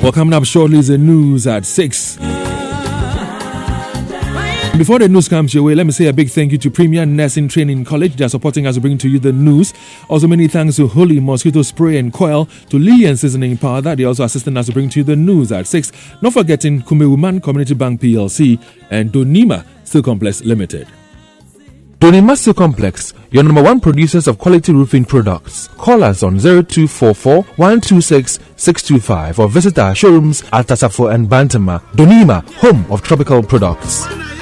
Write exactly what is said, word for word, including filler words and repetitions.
Well, coming up shortly is the news at six. Before the news comes your way, let me say a big thank you to Premier Nursing Training College. They are supporting us to bring to you the news. Also, many thanks to Holy Mosquito Spray and Coil, to Lee and Seasoning Powder. They also assisting us to bring to you the news at six. Not forgetting Kumewuman Community Bank P L C and Donima Steel Complex Limited. Donima Steel Complex, your number one producers of quality roofing products. Call us on zero two four four, one two six, six two five or visit our showrooms at Tasafo and Bantama. Donima, home of tropical products.